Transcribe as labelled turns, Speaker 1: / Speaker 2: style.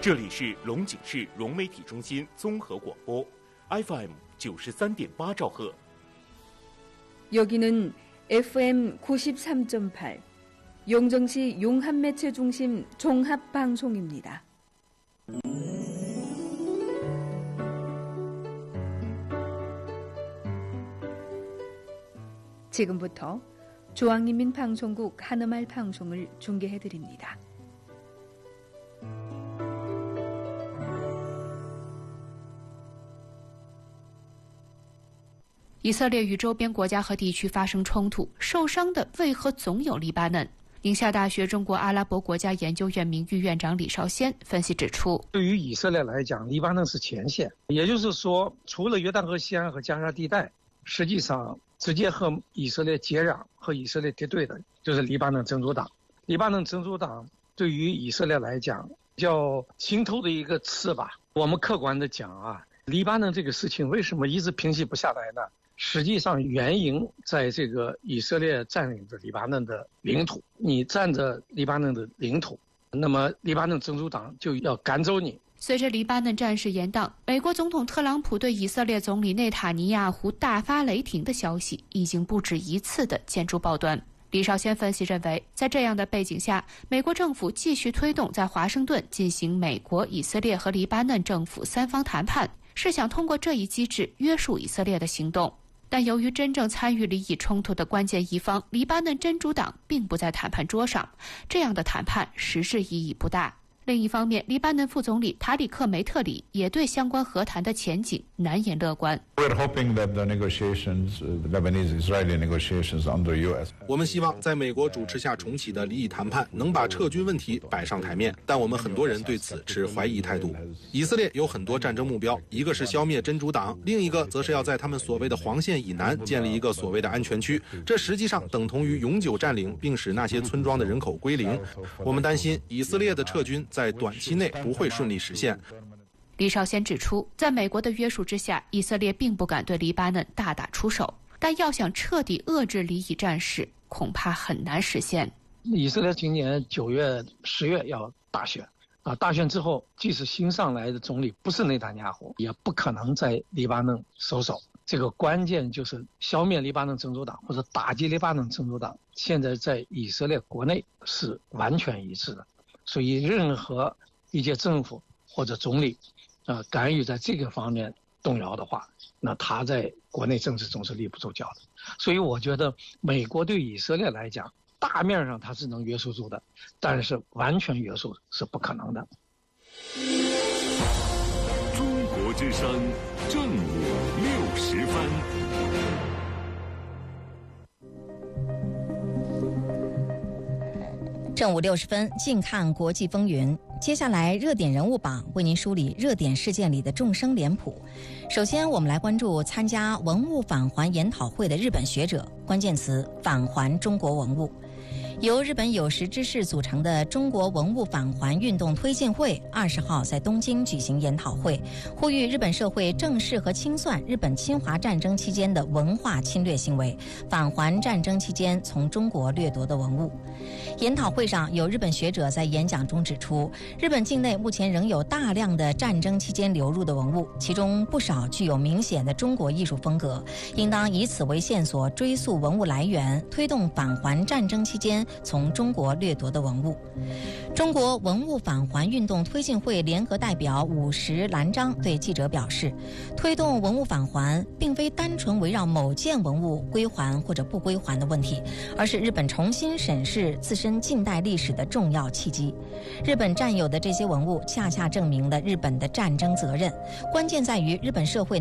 Speaker 1: 这里是龙井市融媒体中心综合广播 FM 93.8兆赫。
Speaker 2: 여기는 FM 93.8 용정시 용합매체중심 종합방송입니다. 지금부터 중앙인민방송국 한음말 방송을 중계해드립니다.
Speaker 3: 以色列与周边国家和地区发生冲突，受伤的为何总有黎巴嫩？宁夏大学中国阿拉伯国家研究院名誉院长李绍先分析指出，
Speaker 4: 对于以色列来讲，黎巴嫩是前线，也就是说，除了约旦河西岸和加沙地带，实际上直接和以色列接壤和以色列敌对的就是黎巴嫩真主党。黎巴嫩真主党对于以色列来讲叫心头的一个刺吧。我们客观的讲啊，黎巴嫩这个事情为什么一直平息不下来呢？实际上原因在这个以色列占领着黎巴嫩的领土，你占着黎巴嫩的领土，那么黎巴嫩真主党就要赶走你。
Speaker 3: 随着黎巴嫩战事延宕，美国总统特朗普对以色列总理内塔尼亚胡大发雷霆的消息已经不止一次的见诸报端。李绍先分析认为，在这样的背景下，美国政府继续推动在华盛顿进行美国、以色列和黎巴嫩政府三方谈判，是想通过这一机制约束以色列的行动。但由于真正参与利益冲突的关键一方黎巴嫩真主党并不在谈判桌上，这样的谈判实质意义不大。另一方面，黎巴嫩副总理塔里克·梅特里也对相关和谈的前景难言乐观。
Speaker 5: 我们希望在美国主持下重启的离异谈判能把撤军问题摆上台面，但我们很多人对此持怀疑态度。以色列有很多战争目标，一个是消灭真主党，另一个则是要在他们所谓的黄线以南建立一个所谓的安全区，这实际上等同于永久占领并使那些村庄的人口归零。我们担心以色列的撤军在短期内不会顺利实现。
Speaker 3: 李绍先指出，在美国的约束之下，以色列并不敢对黎巴嫩大打出手，但要想彻底遏制离以战事，恐怕很难实现。
Speaker 4: 以色列今年9月、10月要大选啊，大选之后，即使新上来的总理不是内塔尼亚胡，也不可能在黎巴嫩收手。这个关键就是消灭黎巴嫩真主党或者打击黎巴嫩真主党，现在在以色列国内是完全一致的。所以任何一届政府或者总理敢于在这个方面动摇的话，那他在国内政治中是立不住脚的。所以我觉得美国对以色列来讲，大面上它是能约束住的，但是完全约束是不可能的。
Speaker 6: 中国之声正午60分。
Speaker 7: 正午60分，近看国际风云。接下来热点人物榜为您梳理热点事件里的众生脸谱。首先我们来关注参加文物返还研讨会的日本学者，关键词返还中国文物。由日本有识之士组成的中国文物返还运动推进会20号在东京举行研讨会，呼吁日本社会正视和清算日本侵华战争期间的文化侵略行为，返还战争期间从中国掠夺的文物。研讨会上，有日本学者在演讲中指出，日本境内目前仍有大量的战争期间流入的文物，其中不少具有明显的中国艺术风格，应当以此为线索追溯文物来源，推动返还战争期间从中国掠夺的文物。中国文物返还运动推进会联合代表武石兰章对记者表示，推动文物返还并非单纯围绕某件文物归还或者不归还的问题，而是日本重新审视自身近代历史的重要契机。日本占有的这些文物恰恰证明了日本的战争责任，关键在于日本社会